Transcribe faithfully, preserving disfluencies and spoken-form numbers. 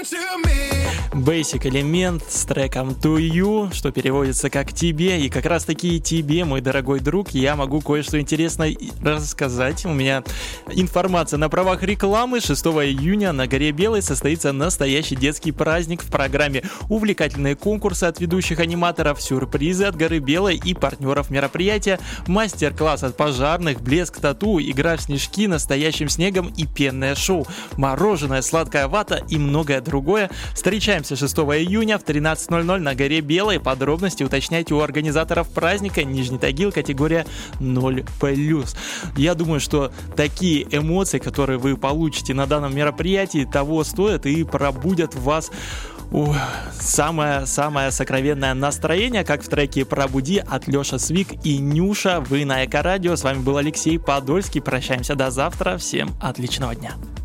Basic элемент с треком To You, что переводится как «тебе». И как раз таки тебе, мой дорогой друг, я могу кое-что интересное рассказать. У меня информация на правах рекламы. шестого июня на горе Белой состоится настоящий детский праздник. В программе увлекательные конкурсы от ведущих аниматоров, сюрпризы от горы Белой и партнеров мероприятия, мастер-класс от пожарных, блеск тату, игра в снежки настоящим снегом и пенное шоу, мороженое, сладкая вата и многое другое. Встречаемся шестого июня в тринадцать ноль ноль на горе Белой. Подробности уточняйте у организаторов праздника. Нижний Тагил, категория ноль плюс. Я думаю, что такие эмоции, которые вы получите на данном мероприятии, того стоят и пробудят в вас самое-самое сокровенное настроение, как в треке «Пробуди» от Леша Свик и Нюша. Вы на Эко Радио. С вами был Алексей Подольский. Прощаемся до завтра. Всем отличного дня.